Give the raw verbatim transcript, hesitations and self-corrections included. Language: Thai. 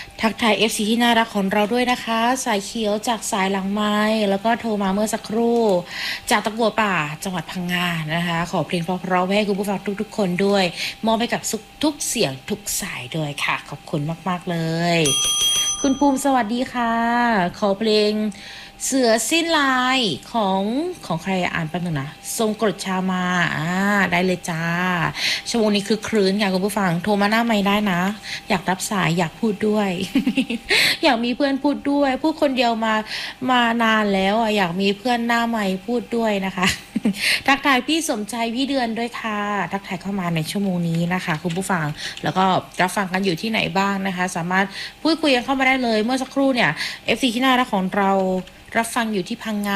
ทักทาย เอฟ ซี ที่น่ารักของเราด้วยนะคะสายเขียวจากสายหลังไม้แล้วก็โทรมาเมื่อสักครู่จากตะกัวป่าจังหวัดพังงานะคะขอเพลงเพราะๆไว้ให้คุณผู้ฟังทุกๆคนด้วยมอบให้กับทุกเสียงทุกสายด้วยค่ะขอบคุณมากๆเลยคุณภูมิสวัสดีค่ะขอเพลงเสือสิ้นลายของของใครอ่านแป๊บนึงนะทรงกรดชามาอ่าได้เลยจ้าชั่วโมงนี้คือคลื้นค่ะคุณผู้ฟังโทรมาหน้าไม่ได้นะอยากรับสายอยากพูดด้วย อยากมีเพื่อนพูดด้วยพูดคนเดียวมามานานแล้วอ่ะอยากมีเพื่อนหน้าใหม่พูดด้วยนะคะ ทักทายพี่สมใจพี่เดือนด้วยค่ะทักทายเข้ามาในชั่วโมงนี้นะคะคุณผู้ฟังแล้วก็รับฟังกันอยู่ที่ไหนบ้างนะคะสามารถพูดคุยกันเข้ามาได้เลยเมื่อสักครู่เนี่ย เอฟ ซี ที่น่ารักของเรารับฟังอยู่ที่พังงา